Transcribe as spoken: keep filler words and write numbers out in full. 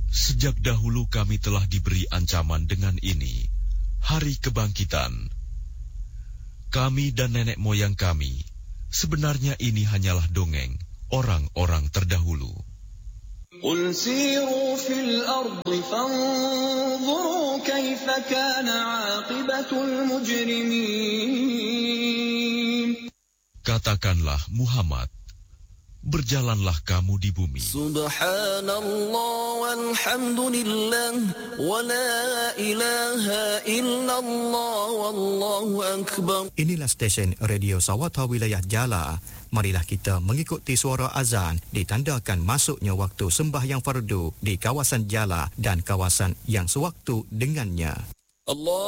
Sejak dahulu kami telah diberi ancaman dengan ini, hari kebangkitan. Kami dan nenek moyang kami, sebenarnya ini hanyalah dongeng orang-orang terdahulu. Qul siru fil ardi fanzuru kaifa kana 'aqibatul mujrimin. Katakanlah Muhammad, berjalanlah kamu di bumi. Subhanallah walhamdulillah wa la ilaha illallah wallahu akbar. Inilah stesen Radio Sawata Wilayah Jala. Marilah kita mengikuti suara azan ditandakan masuknya waktu sembahyang fardu di kawasan Jala dan kawasan yang sewaktu dengannya. Allah